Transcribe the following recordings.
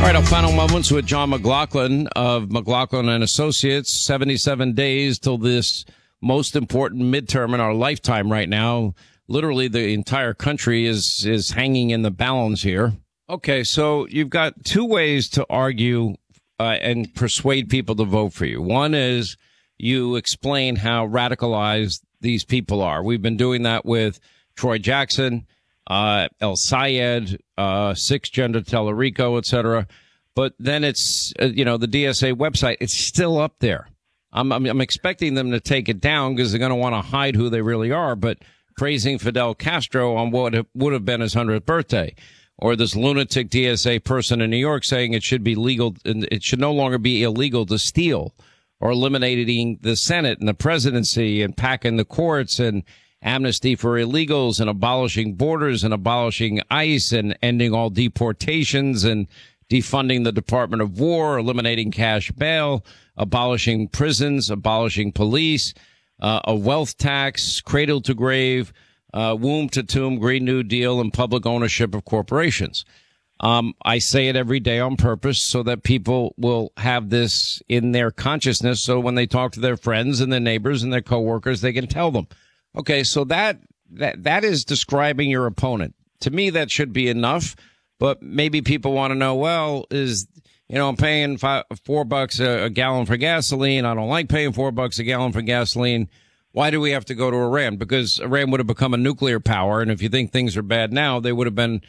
right, our final moments with John McLaughlin of McLaughlin and Associates. 77 days till this most important midterm in our lifetime right now. Literally, the entire country is hanging in the balance here. Okay, so you've got two ways to argue and persuade people to vote for you. One is you explain how radicalized these people are. We've been doing that with Troy Jackson, El Sayed, 6Gender Tellerico, etc. But then it's, the DSA website, it's still up there. I'm expecting them to take it down because they're going to want to hide who they really are, but praising Fidel Castro on what would have been his 100th birthday. Or this lunatic DSA person in New York saying it should be legal, and it should no longer be illegal to steal, or eliminating the Senate and the presidency and packing the courts and amnesty for illegals and abolishing borders and abolishing ICE and ending all deportations and defunding the Department of War, eliminating cash bail, abolishing prisons, abolishing police, a wealth tax, cradle to grave, womb to tomb, Green New Deal, and public ownership of corporations. I say it every day on purpose so that people will have this in their consciousness. So when they talk to their friends and their neighbors and their coworkers, they can tell them. Okay, so that is describing your opponent. To me, that should be enough. But maybe people want to know, well, I'm paying $4 a gallon for gasoline. I don't like paying $4 a gallon for gasoline. Why do we have to go to Iran? Because Iran would have become a nuclear power. And if you think things are bad now, they would have been,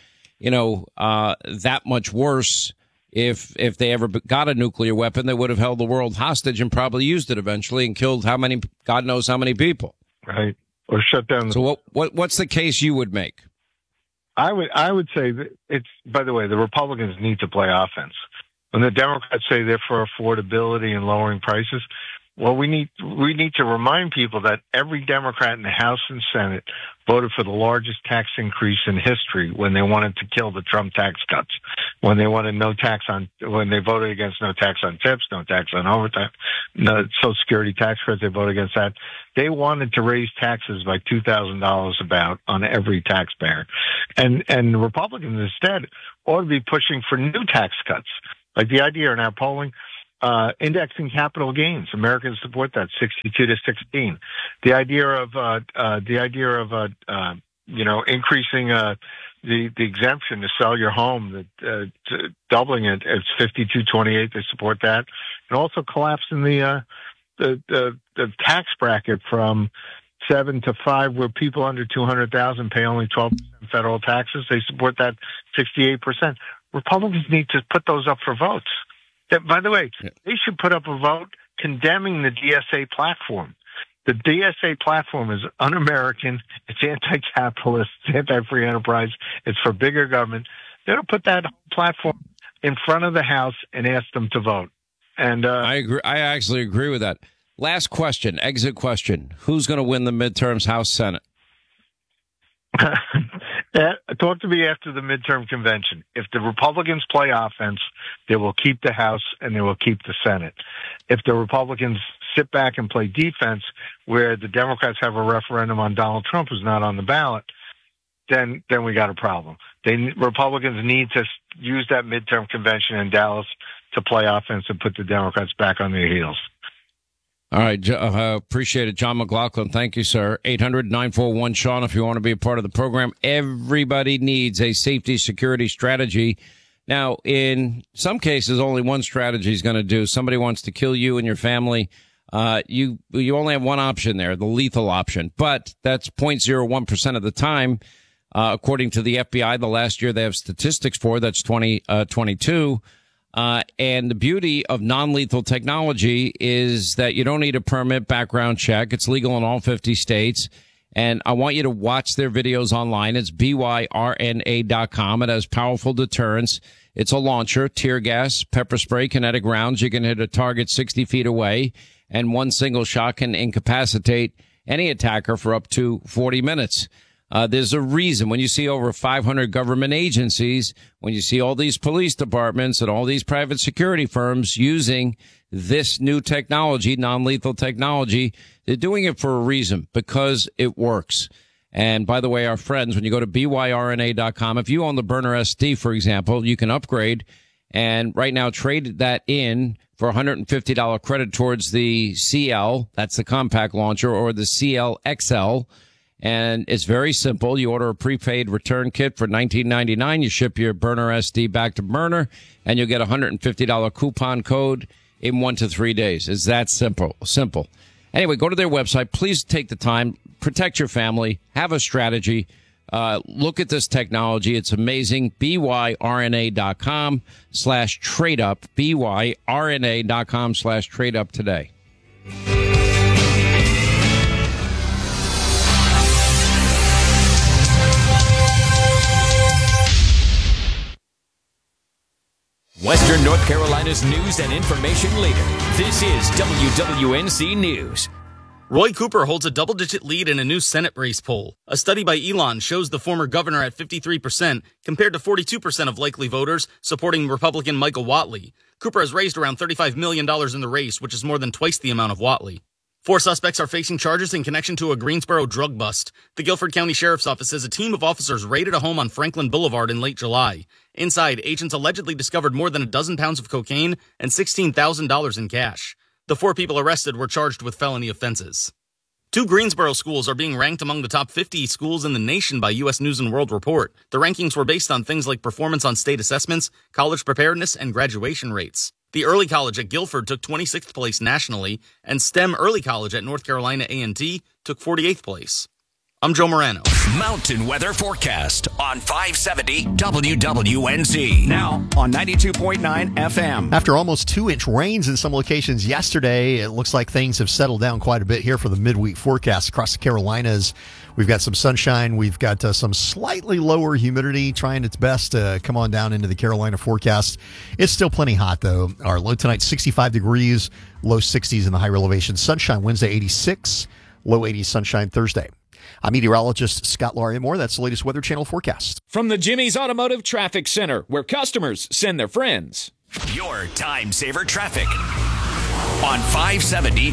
that much worse. If they ever got a nuclear weapon, they would have held the world hostage and probably used it eventually and killed God knows how many people. Right. Or shut down. So what's the case you would make? I would say that by the way, the Republicans need to play offense. When the Democrats say they're for affordability and lowering prices, well, we need to remind people that every Democrat in the House and Senate voted for the largest tax increase in history when they wanted to kill the Trump tax cuts, when they wanted when they voted against no tax on tips, no tax on overtime, no Social Security tax credits, they voted against that. They wanted to raise taxes by $2,000 about on every taxpayer. And Republicans instead ought to be pushing for new tax cuts. Like the idea in our polling, indexing capital gains. Americans support that 62-16. The idea of increasing the exemption to sell your home, doubling it, it's 52-28. They support that, and also collapsing the tax bracket from 7 to 5, where people under 200,000 pay only 12% federal taxes. They support that 68%. Republicans need to put those up for votes. By the way, they should put up a vote condemning the DSA platform. The DSA platform is un-American. It's anti-capitalist. It's anti-free enterprise. It's for bigger government. They don't put that platform in front of the House and ask them to vote. And I agree. I actually agree with that. Last question, exit question. Who's going to win the midterms, House, Senate? Talk to me after the midterm convention. If the Republicans play offense, they will keep the House and they will keep the Senate. If the Republicans sit back and play defense, where the Democrats have a referendum on Donald Trump who's not on the ballot, then we got a problem. Republicans need to use that midterm convention in Dallas to play offense and put the Democrats back on their heels. All right. Appreciate it. John McLaughlin. Thank you, sir. 800-941-SEAN if you want to be a part of the program. Everybody needs a safety security strategy. Now, in some cases, only one strategy is going to do. Somebody wants to kill you and your family. You only have one option there, the lethal option. But that's 0.01% of the time. According to the FBI, the last year they have statistics for, that's 2022. And the beauty of non-lethal technology is that you don't need a permit, background check. It's legal in all 50 states. And I want you to watch their videos online. It's byrna.com. It has powerful deterrence. It's a launcher, tear gas, pepper spray, kinetic rounds. You can hit a target 60 feet away, and one single shot can incapacitate any attacker for up to 40 minutes. There's a reason when you see over 500 government agencies, when you see all these police departments and all these private security firms using this new technology, non-lethal technology, they're doing it for a reason, because it works. And by the way, our friends, when you go to byrna.com, if you own the Burner SD, for example, you can upgrade And right now, trade that in for $150 credit towards the CL. That's the compact launcher, or the CL XL. And it's very simple. You order a prepaid return kit for $19.99. You ship your burner SD back to burner, and you'll get a $150 coupon code in 1 to 3 days. It's that simple. Anyway, go to their website. Please take the time. Protect your family. Have a strategy. Look at this technology. It's amazing. BYRNA.com/trade-up. BYRNA.com/trade-up today. Western North Carolina's news and information leader. This is WWNC News. Roy Cooper holds a double-digit lead in a new Senate race poll. A study by Elon shows the former governor at 53% compared to 42% of likely voters supporting Republican Michael Whatley. Cooper has raised around $35 million in the race, which is more than twice the amount of Whatley. 4 suspects are facing charges in connection to a Greensboro drug bust. The Guilford County Sheriff's Office says a team of officers raided a home on Franklin Boulevard in late July. Inside, agents allegedly discovered more than a dozen pounds of cocaine and $16,000 in cash. The 4 people arrested were charged with felony offenses. 2 Greensboro schools are being ranked among the top 50 schools in the nation by U.S. News & World Report. The rankings were based on things like performance on state assessments, college preparedness, and graduation rates. The Early College at Guilford took 26th place nationally, and STEM Early College at North Carolina A&T took 48th place. I'm Joe Morano. Mountain weather forecast on 570 WWNC. Now on 92.9 FM. After almost 2-inch rains in some locations yesterday, it looks like things have settled down quite a bit here for the midweek forecast across the Carolinas. We've got some sunshine. We've got some slightly lower humidity trying its best to come on down into the Carolina forecast. It's still plenty hot, though. Our low tonight, 65 degrees, low 60s in the higher elevation. Sunshine Wednesday, 86, low 80s sunshine Thursday. I'm meteorologist Scott Larimore. That's the latest Weather Channel forecast. From the Jimmy's Automotive Traffic Center, where customers send their friends. Your time saver traffic on 570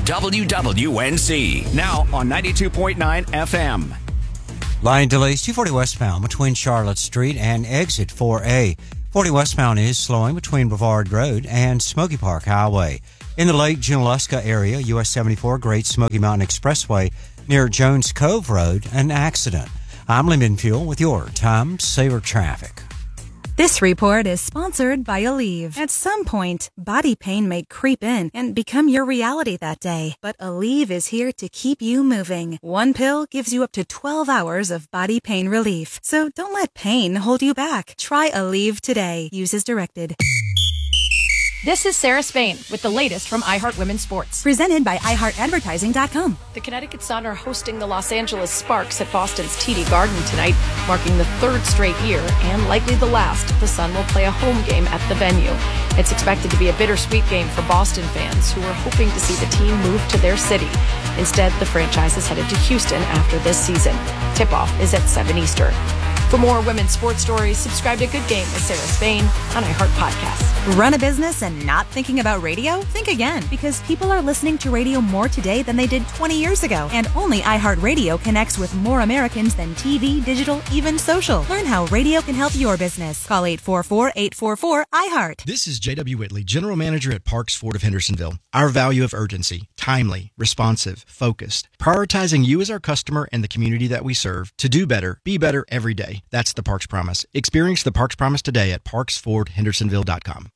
WWNC. Now on 92.9 FM. Line delays 240 westbound between Charlotte Street and exit 4A. 40 westbound is slowing between Brevard Road and Smoky Park Highway. In the Lake Junaluska area, US 74 Great Smoky Mountain Expressway near Jones Cove Road, an accident. I'm Lyndon Fuel with your time saver traffic. This report is sponsored by Aleve. At some point, body pain may creep in and become your reality that day. But Aleve is here to keep you moving. One pill gives you up to 12 hours of body pain relief. So don't let pain hold you back. Try Aleve today. Use as directed. This is Sarah Spain with the latest from iHeart Women's Sports. Presented by iHeartAdvertising.com. The Connecticut Sun are hosting the Los Angeles Sparks at Boston's TD Garden tonight, marking the 3rd straight year and likely the last the Sun will play a home game at the venue. It's expected to be a bittersweet game for Boston fans who are hoping to see the team move to their city. Instead, the franchise is headed to Houston after this season. Tip-off is at 7 Eastern. For more women's sports stories, subscribe to Good Game with Sarah Spain on iHeart Podcasts. Run a business and not thinking about radio? Think again, because people are listening to radio more today than they did 20 years ago. And only iHeartRadio connects with more Americans than TV, digital, even social. Learn how radio can help your business. Call 844-844-iHeart. This is J.W. Whitley, General Manager at Parks Ford of Hendersonville. Our value of urgency, timely, responsive, focused, prioritizing you as our customer and the community that we serve to do better, be better every day. That's the Parks Promise. Experience the Parks Promise today at parksfordhendersonville.com.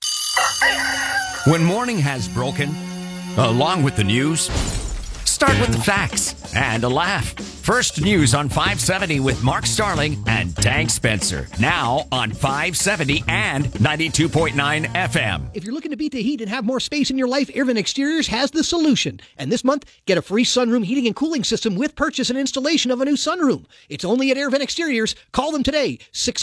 When morning has broken, along with the news, start with the facts and a laugh. First news on 570 with Mark Starling and Tank Spencer. Now on 570 and 92.9 FM. If you're looking to beat the heat and have more space in your life, Airvent Exteriors has the solution. And this month, get a free sunroom heating and cooling system with purchase and installation of a new sunroom. It's only at Airvent Exteriors. Call them today,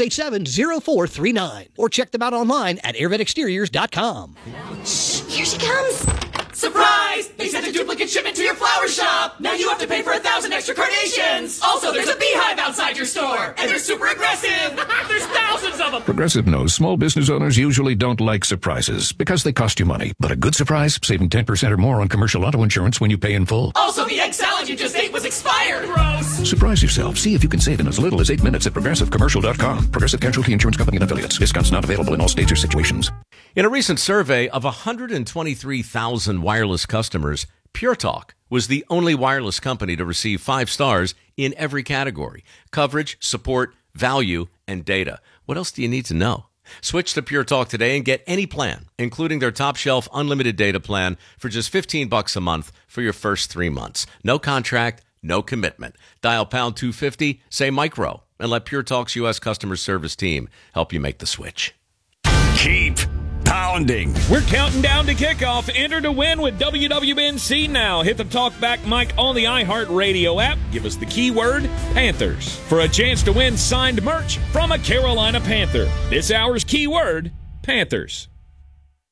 687-0439. Or check them out online at airventexteriors.com. Shh, here she comes. Surprise! They sent a duplicate shipment to your flower shop. Now you have to pay for 1,000 extra carnations. Also, there's a beehive outside your store. And they're super aggressive. There's thousands of them. Progressive knows small business owners usually don't like surprises because they cost you money. But a good surprise, saving 10% or more on commercial auto insurance when you pay in full. Also, the egg salad you just ate was expired. Gross. Surprise yourself. See if you can save in as little as 8 minutes at progressivecommercial.com. Progressive Casualty Insurance Company and Affiliates. Discounts not available in all states or situations. In a recent survey of 123,000 wireless customers, Pure Talk was the only wireless company to receive 5 stars in every category: coverage, support, value, and data. What else do you need to know? Switch to Pure Talk today and get any plan, including their top shelf unlimited data plan, for just $15 a month for your first 3 months. No contract, no commitment. Dial pound 250, say micro, and let Pure Talk's U.S. customer service team help you make the switch. Keep pounding. We're counting down to kickoff. Enter to win with WWNC now. Hit the talkback mic on the iHeartRadio app. Give us the keyword Panthers for a chance to win signed merch from a Carolina Panther. This hour's keyword Panthers.